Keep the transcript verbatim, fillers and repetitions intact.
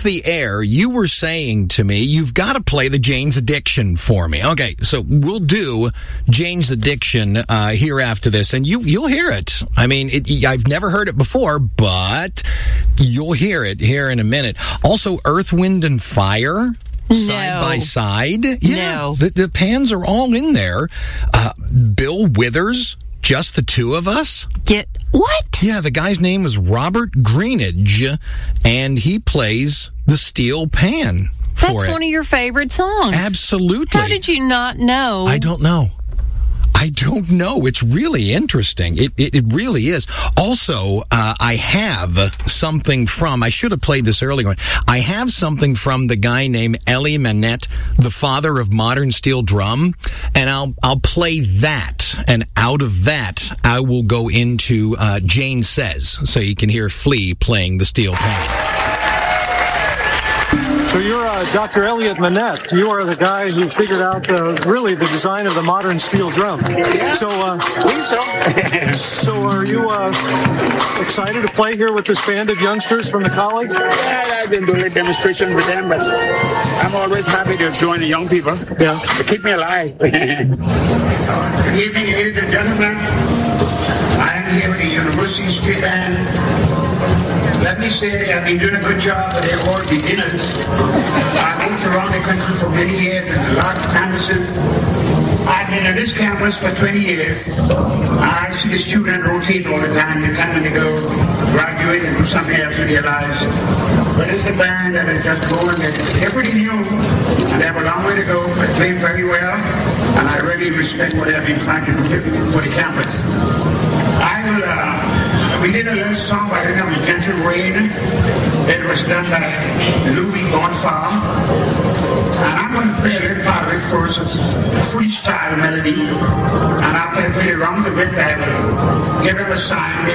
off the air, you were saying to me, you've got to play the Jane's Addiction for me. Okay, so we'll do Jane's Addiction uh, here after this, and you, you'll hear it. I mean, it, I've never heard it before, but you'll hear it here in a minute. Also, Earth, Wind, and Fire. Side no. by side. Yeah, no. The, the Pans are all in there. Uh, Bill Withers, Just the Two of Us. Get what? Yeah, the guy's name is Robert Greenidge, and he plays the steel pan for That's it. one of your favorite songs. Absolutely. How did you not know? I don't know. I don't know. It's really interesting. It it, it really is. Also, uh, I have something from, I should have played this earlier. I have something from the guy named Elie Manette, the father of modern steel drum, and I'll I'll play that. And out of that, I will go into uh, Jane Says, so you can hear Flea playing the steel pan. So you're uh, Doctor Elliot Manette. You are the guy who figured out uh, really the design of the modern steel drum. So, uh, so. so are you uh, excited to play here with this band of youngsters from the college? Yeah, I've been doing a demonstration with them, but I'm always happy to join the young people. Yeah. To keep me alive. Good evening, ladies and gentlemen. I am here with the University Street Band. Let me say that I've been doing a good job, but they're all beginners. I moved around the country for many years and a lot of campuses. I've been at this campus for twenty years. I see the students rotate all the time. They come and they go, graduate and do something else with their lives. But it's a band that is just growing. They're pretty new, and they have a long way to go, but playing very well. And I really respect what they've been trying to do for the campus. I will... Uh, We did a little song by the name of Gentle Rain. It was done by Louis Bonfart. And I'm going to play a little part of it first, a freestyle melody. And after I play it around the bit, I will give him a sign.